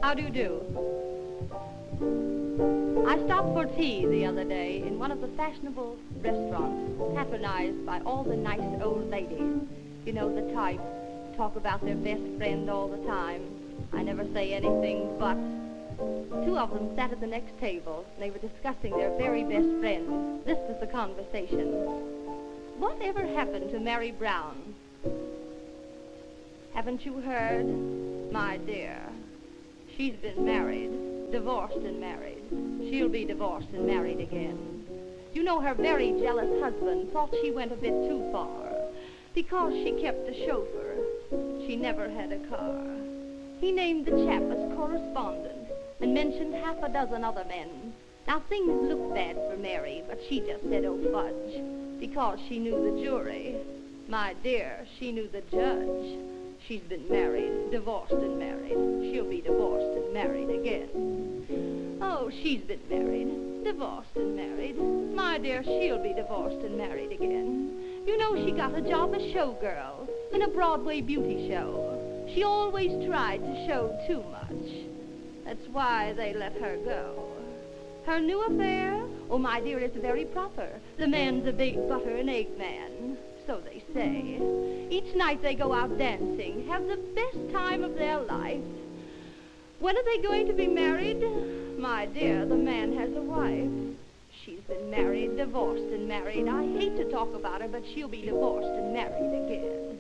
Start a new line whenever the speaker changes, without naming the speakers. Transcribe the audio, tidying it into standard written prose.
How do you do? I stopped for tea the other day in one of the fashionable restaurants, patronized by all the nice old ladies. You know, the type, talk about their best friend all the time. I never say anything, but two of them sat at the next table. They were discussing their very best friend. This was the conversation. Whatever happened to Mary Brown? Haven't you heard? My dear, she's been married, divorced and married. She'll be divorced and married again. You know, her very jealous husband thought she went a bit too far because she kept a chauffeur. She never had a car. He named the chap as correspondent and mentioned half a dozen other men. Now, things looked bad for Mary, but she just said, oh, fudge, because she knew the jury. My dear, she knew the judge. She's been married, divorced and married. She'll be divorced and married again. Oh, she's been married, divorced and married. My dear, she'll be divorced and married again. You know, she got a job as showgirl in a Broadway beauty show. She always tried to show too much. That's why they let her go. Her new affair? Oh, my dear, it's very proper. The man's a big butter and egg man. So they say. Each night they go out dancing, have the best time of their life. When are they going to be married? My dear, the man has a wife. She's been married, divorced and married. I hate to talk about her, but she'll be divorced and married again.